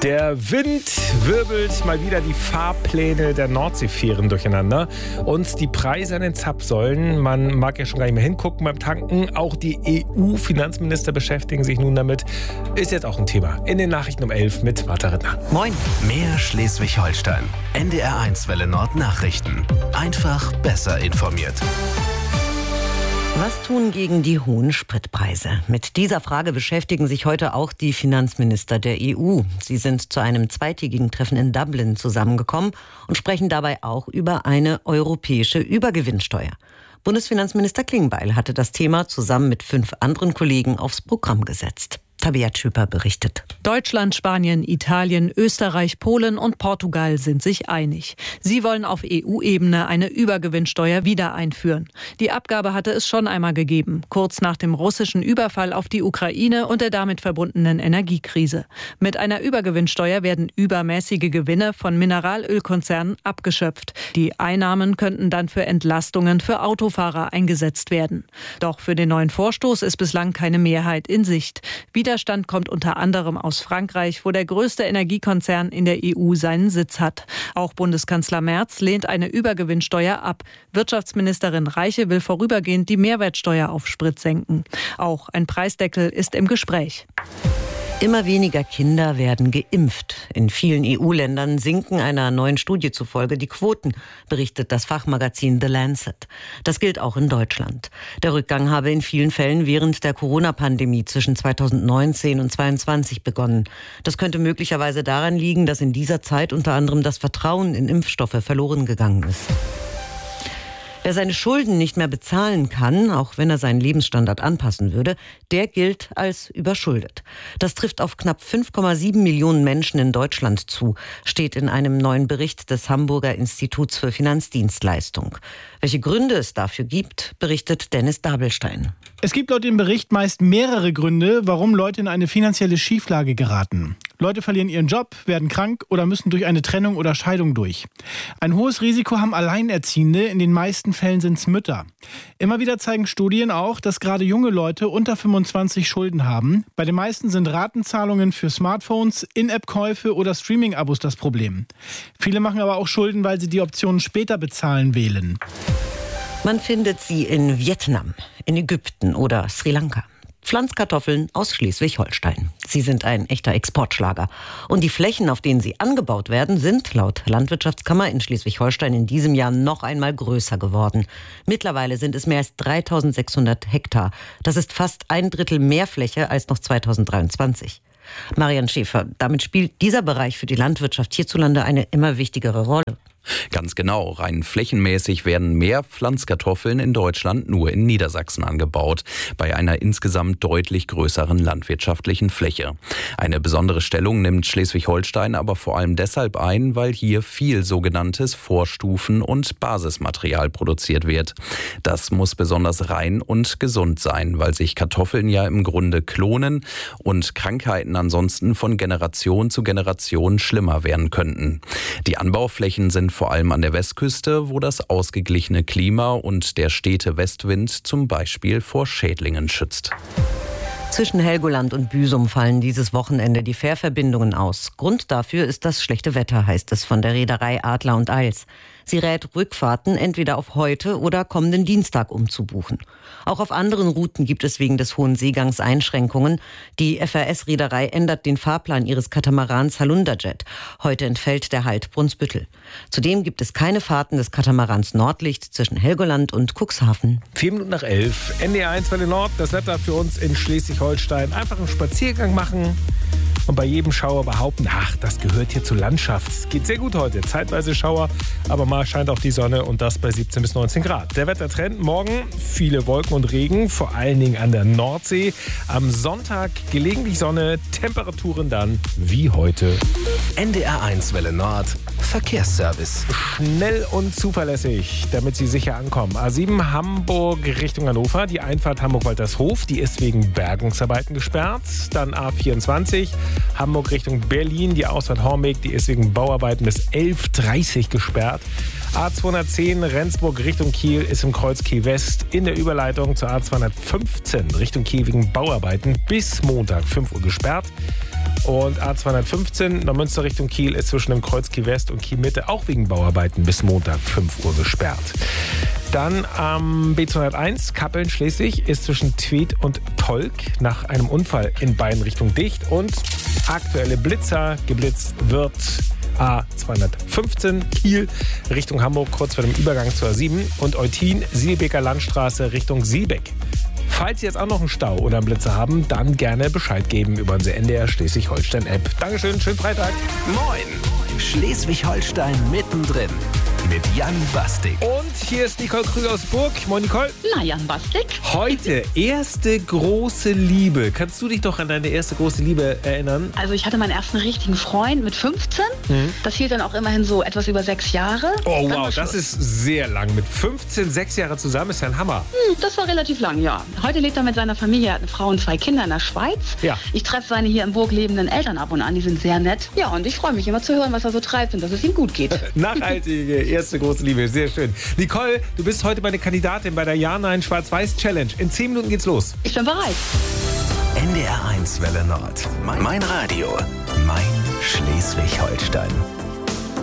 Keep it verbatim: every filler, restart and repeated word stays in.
Der Wind wirbelt mal wieder die Fahrpläne der Nordseefähren durcheinander und die Preise an den Zapfsäulen. Man mag ja schon gar nicht mehr hingucken beim Tanken. Auch die E U-Finanzminister beschäftigen sich nun damit. Ist jetzt auch ein Thema. In den Nachrichten um elf mit Martha Rittner. Moin. Mehr Schleswig-Holstein. N D R eins Welle Nord Nachrichten. Einfach besser informiert. Was tun gegen die hohen Spritpreise? Mit dieser Frage beschäftigen sich heute auch die Finanzminister der E U. Sie sind zu einem zweitägigen Treffen in Dublin zusammengekommen und sprechen dabei auch über eine europäische Übergewinnsteuer. Bundesfinanzminister Klingbeil hatte das Thema zusammen mit fünf anderen Kollegen aufs Programm gesetzt. Tabea Schüper berichtet. Deutschland, Spanien, Italien, Österreich, Polen und Portugal sind sich einig. Sie wollen auf E U-Ebene eine Übergewinnsteuer wieder einführen. Die Abgabe hatte es schon einmal gegeben, kurz nach dem russischen Überfall auf die Ukraine und der damit verbundenen Energiekrise. Mit einer Übergewinnsteuer werden übermäßige Gewinne von Mineralölkonzernen abgeschöpft. Die Einnahmen könnten dann für Entlastungen für Autofahrer eingesetzt werden. Doch für den neuen Vorstoß ist bislang keine Mehrheit in Sicht. Widerstand kommt unter anderem aus Frankreich, wo der größte Energiekonzern in der E U seinen Sitz hat. Auch Bundeskanzler Merz lehnt eine Übergewinnsteuer ab. Wirtschaftsministerin Reiche will vorübergehend die Mehrwertsteuer auf Sprit senken. Auch ein Preisdeckel ist im Gespräch. Immer weniger Kinder werden geimpft. In vielen E U-Ländern sinken einer neuen Studie zufolge die Quoten, berichtet das Fachmagazin The Lancet. Das gilt auch in Deutschland. Der Rückgang habe in vielen Fällen während der Corona-Pandemie zwischen zweitausendneunzehn und zweitausendzweiundzwanzig begonnen. Das könnte möglicherweise daran liegen, dass in dieser Zeit unter anderem das Vertrauen in Impfstoffe verloren gegangen ist. Wer seine Schulden nicht mehr bezahlen kann, auch wenn er seinen Lebensstandard anpassen würde, der gilt als überschuldet. Das trifft auf knapp fünf Komma sieben Millionen Menschen in Deutschland zu, steht in einem neuen Bericht des Hamburger Instituts für Finanzdienstleistung. Welche Gründe es dafür gibt, berichtet Dennis Dabelstein. Es gibt laut dem Bericht meist mehrere Gründe, warum Leute in eine finanzielle Schieflage geraten. Leute verlieren ihren Job, werden krank oder müssen durch eine Trennung oder Scheidung durch. Ein hohes Risiko haben Alleinerziehende, in den meisten Fällen sind es Mütter. Immer wieder zeigen Studien auch, dass gerade junge Leute unter fünfundzwanzig Schulden haben. Bei den meisten sind Ratenzahlungen für Smartphones, In-App-Käufe oder Streaming-Abos das Problem. Viele machen aber auch Schulden, weil sie die Optionen später bezahlen wählen. Man findet sie in Vietnam, in Ägypten oder Sri Lanka. Pflanzkartoffeln aus Schleswig-Holstein. Sie sind ein echter Exportschlager. Und die Flächen, auf denen sie angebaut werden, sind laut Landwirtschaftskammer in Schleswig-Holstein in diesem Jahr noch einmal größer geworden. Mittlerweile sind es mehr als dreitausendsechshundert Hektar. Das ist fast ein Drittel mehr Fläche als noch zweitausenddreiundzwanzig. Marian Schäfer, damit spielt dieser Bereich für die Landwirtschaft hierzulande eine immer wichtigere Rolle. Ganz genau. Rein flächenmäßig werden mehr Pflanzkartoffeln in Deutschland nur in Niedersachsen angebaut, bei einer insgesamt deutlich größeren landwirtschaftlichen Fläche. Eine besondere Stellung nimmt Schleswig-Holstein aber vor allem deshalb ein, weil hier viel sogenanntes Vorstufen- und Basismaterial produziert wird. Das muss besonders rein und gesund sein, weil sich Kartoffeln ja im Grunde klonen und Krankheiten ansonsten von Generation zu Generation schlimmer werden könnten. Die Anbauflächen sind vor allem an der Westküste, wo das ausgeglichene Klima und der stete Westwind zum Beispiel vor Schädlingen schützt. Zwischen Helgoland und Büsum fallen dieses Wochenende die Fährverbindungen aus. Grund dafür ist das schlechte Wetter, heißt es von der Reederei Adler und Eils. Sie rät, Rückfahrten entweder auf heute oder kommenden Dienstag umzubuchen. Auch auf anderen Routen gibt es wegen des hohen Seegangs Einschränkungen. Die F R S-Reederei ändert den Fahrplan ihres Katamarans Halunderjet. Heute entfällt der Halt Brunsbüttel. Zudem gibt es keine Fahrten des Katamarans Nordlicht zwischen Helgoland und Cuxhaven. Vier Minuten nach elf. N D R eins Welle Nord, das Wetter für uns in Schleswig-Holstein. Einfach einen Spaziergang machen und bei jedem Schauer behaupten, ach, das gehört hier zur Landschaft. Es geht sehr gut heute. Zeitweise Schauer, aber mal scheint auch die Sonne und das bei siebzehn bis neunzehn Grad. Der Wettertrend morgen, viele Wolken und Regen, vor allen Dingen an der Nordsee. Am Sonntag gelegentlich Sonne, Temperaturen dann wie heute. N D R eins Welle Nord, Verkehrsservice. Schnell und zuverlässig, damit Sie sicher ankommen. A sieben Hamburg Richtung Hannover, die Einfahrt Hamburg-Waltershof, die ist wegen Bergungsarbeiten gesperrt. Dann A vierundzwanzig Hamburg Richtung Berlin, die Ausfahrt Hornbeck, die ist wegen Bauarbeiten bis elf Uhr dreißig gesperrt. A zweihundertzehn Rendsburg Richtung Kiel ist im Kreuz Kiel West in der Überleitung zur A zweihundertfünfzehn Richtung Kiel wegen Bauarbeiten bis Montag fünf Uhr gesperrt. Und A zweihundertfünfzehn, Neumünster Richtung Kiel, ist zwischen dem Kreuz Kiel West und Kiel Mitte auch wegen Bauarbeiten bis Montag fünf Uhr gesperrt. Dann am B zweihunderteins, Kappeln Schleswig, ist zwischen Tweed und Tolk nach einem Unfall in beiden Richtungen dicht. Und aktuelle Blitzer, geblitzt wird A zweihundertfünfzehn, Kiel Richtung Hamburg, kurz vor dem Übergang zur A sieben. Und Eutin, Sielbeker Landstraße Richtung Siebeck. Falls Sie jetzt auch noch einen Stau oder einen Blitzer haben, dann gerne Bescheid geben über unsere N D R Schleswig-Holstein-App. Dankeschön, schönen Freitag. Moin, Schleswig-Holstein mittendrin mit Jan Bastik. Und hier ist Nicole Krüger aus Burg. Moin, Nicole. Na, Jan Bastik. Heute erste große Liebe. Kannst du dich doch an deine erste große Liebe erinnern? Also ich hatte meinen ersten richtigen Freund mit fünfzehn. Mhm. Das hielt dann auch immerhin so etwas über sechs Jahre. Oh wow, das ist sehr lang. Mit fünfzehn, sechs Jahre zusammen ist ja ein Hammer. Hm, das war relativ lang, ja. Heute lebt er mit seiner Familie, er hat eine Frau und zwei Kinder in der Schweiz. Ja. Ich treffe seine hier in Burg lebenden Eltern ab und an, die sind sehr nett. Ja, und ich freue mich immer zu hören, was er so treibt und dass es ihm gut geht. Nachhaltige erste große Liebe, sehr schön. Nicole, du bist heute meine Kandidatin bei der Ja-Nein-Schwarz-Weiß-Challenge. In zehn Minuten geht's los. Ich bin bereit. N D R eins Welle Nord. Mein, mein Radio. Mein Schleswig-Holstein.